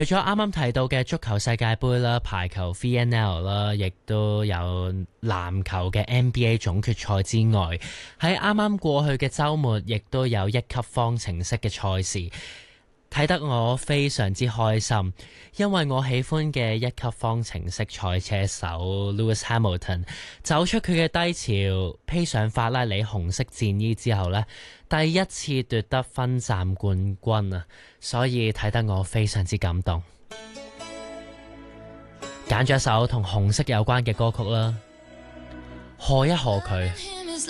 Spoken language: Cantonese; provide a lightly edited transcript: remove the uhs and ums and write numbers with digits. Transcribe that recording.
除咗啱啱提到嘅足球世界盃啦、排球 VNL 啦，亦都有籃球嘅 NBA 總決賽之外，喺啱啱過去嘅週末，亦都有一級方程式嘅賽事，睇得我非常之開心，因為我喜歡嘅一級方程式賽車手 Lewis Hamilton 走出佢嘅低潮，披上法拉利紅色戰衣之後呢，第一次奪得分站冠軍啊！所以睇得我非常之感動。揀咗一首同紅色有關嘅歌曲啦，賀一賀佢。